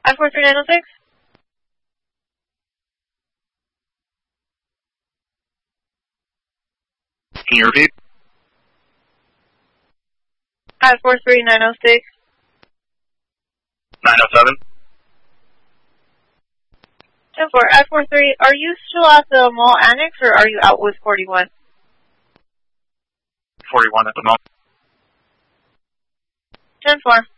I-43906? Can you repeat? I-43906. 907. 10-4, I-43, are you still at the mall annex or are you out with 41? 41 at the moment. 10-4.